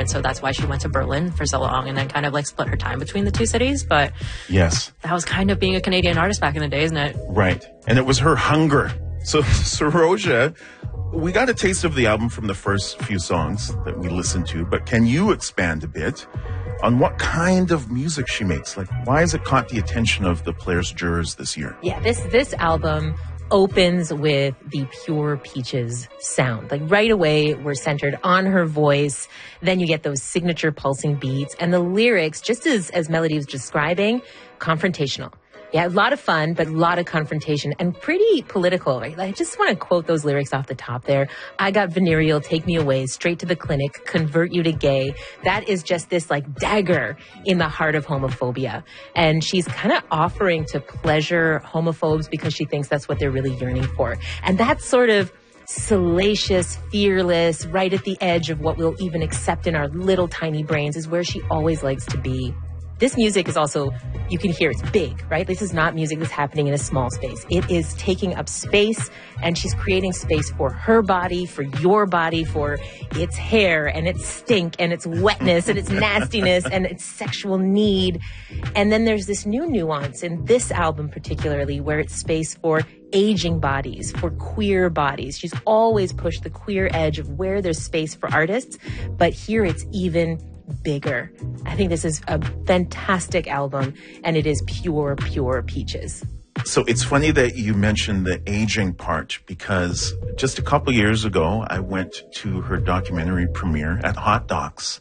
And so that's why she went to Berlin for so long and then kind of like split her time between the two cities. But yes, that was kind of being a Canadian artist back in the day, isn't it? Right. And it was her hunger. So, Saroja, we got a taste of the album from the first few songs that we listened to, but can you expand a bit on what kind of music she makes? Like, why has it caught the attention of the Players Jurors this year? Yeah, this album opens with the Pure Peaches sound. Like right away, we're centered on her voice. Then you get those signature pulsing beats and the lyrics, just as Melody was describing, confrontational. Yeah, a lot of fun, but a lot of confrontation and pretty political, right? I just want to quote those lyrics off the top there. I got venereal, take me away, straight to the clinic, convert you to gay. That is just this like dagger in the heart of homophobia. And she's kind of offering to pleasure homophobes because she thinks that's what they're really yearning for. And that's sort of salacious, fearless, right at the edge of what we'll even accept in our little tiny brains is where she always likes to be. This music is also, you can hear it's big, right? This is not music that's happening in a small space. It is taking up space, and she's creating space for her body, for your body, for its hair and its stink and its wetness and its nastiness and its sexual need. And then there's this new nuance in this album particularly where it's space for aging bodies, for queer bodies. She's always pushed the queer edge of where there's space for artists, but here it's even bigger. I think this is a fantastic album, and it is pure peaches. So it's funny that you mentioned the aging part, because just a couple years ago, I went to her documentary premiere at Hot Docs,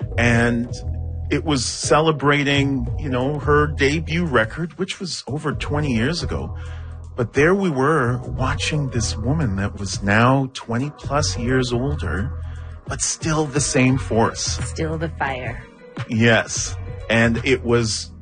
and it was celebrating, her debut record, which was over 20 years ago. But there we were watching this woman that was now 20 plus years older, but still the same force. Still the fire. Yes. And it was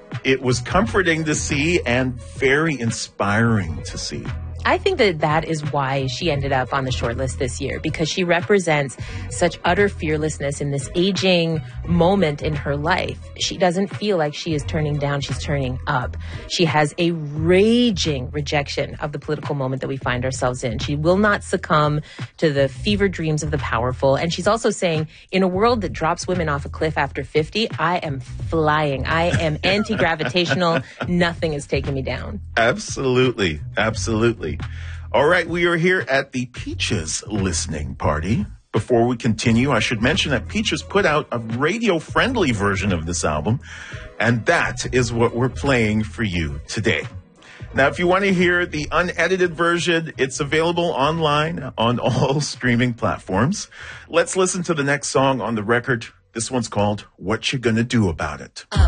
comforting to see and very inspiring to see. I think that is why she ended up on the shortlist this year, because she represents such utter fearlessness in this aging moment in her life. She doesn't feel like she is turning down, she's turning up. She has a raging rejection of the political moment that we find ourselves in. She will not succumb to the fever dreams of the powerful. And she's also saying, in a world that drops women off a cliff after 50, I am flying. I am anti-gravitational. Nothing is taking me down. Absolutely. Absolutely. All right, we are here at the Peaches listening party. Before we continue, I should mention that Peaches put out a radio-friendly version of this album, and that is what we're playing for you today. Now, if you want to hear the unedited version, it's available online on all streaming platforms. Let's listen to the next song on the record. This one's called What You Gonna Do About It.